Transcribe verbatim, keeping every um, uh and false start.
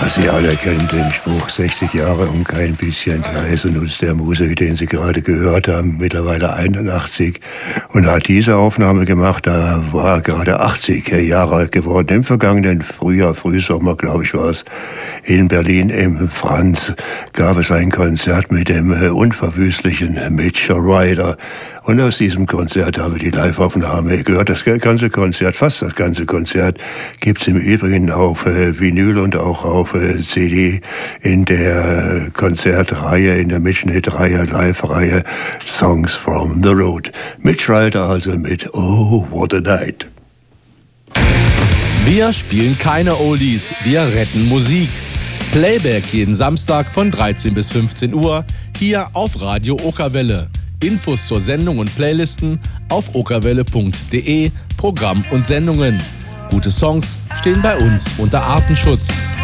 Sie alle kennen den Spruch sechzig Jahre und kein bisschen Gleis, und uns der Musiker, den Sie gerade gehört haben, mittlerweile einundachtzig und hat diese Aufnahme gemacht, da war er gerade achtzig Jahre alt geworden. Im vergangenen Frühjahr, Frühsommer, glaube ich, war es, in Berlin im Franz gab es ein Konzert mit dem äh, unverwüstlichen Mitch Ryder. Und aus diesem Konzert haben wir die Live-Aufnahme gehört. Das ganze Konzert, fast das ganze Konzert, gibt's im Übrigen auf äh, Vinyl und auch auf äh, C D in der Konzertreihe, in der Mitschnittreihe, Live-Reihe Songs from the Road. Mitch Ryder also mit Oh, What a Night. Wir spielen keine Oldies, wir retten Musik. Playback jeden Samstag von dreizehn bis fünfzehn Uhr hier auf Radio Okerwelle. Infos zur Sendung und Playlisten auf okerwelle punkt de, Programm und Sendungen. Gute Songs stehen bei uns unter Artenschutz.